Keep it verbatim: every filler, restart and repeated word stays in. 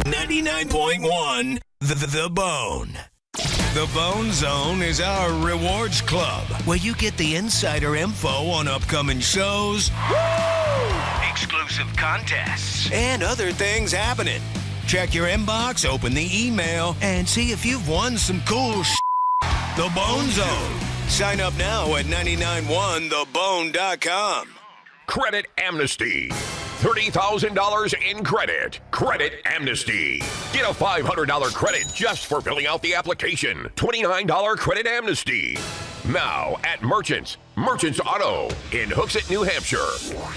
ninety-nine point one The, the, the Bone. The Bone Zone is our rewards club where you get the insider info on upcoming shows, woo! Exclusive contests, and other things happening. Check your inbox, open the email, and see if you've won some cool sh**. The Bone Zone. Sign up now at nine nine one the bone dot com. Credit Amnesty. thirty thousand dollars in credit. Credit Amnesty. Get a five hundred dollars credit just for filling out the application. twenty-nine dollars Credit Amnesty. Now at Merchants. Merchants Auto in Hooksett, New Hampshire.